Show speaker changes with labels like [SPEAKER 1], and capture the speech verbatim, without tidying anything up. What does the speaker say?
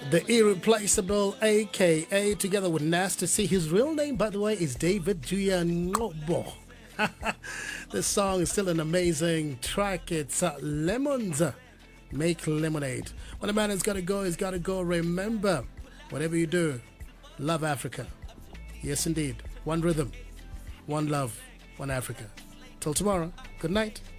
[SPEAKER 1] The irreplaceable A K A together with Nasty C. His real name, by the way, is David Juyangobo. This song is still an amazing track. It's uh, Lemons uh, Make Lemonade. When a man has got to go, he's got to go. Remember, whatever you do, love Africa. Yes, indeed. One rhythm, one love, one Africa. Till tomorrow, good night.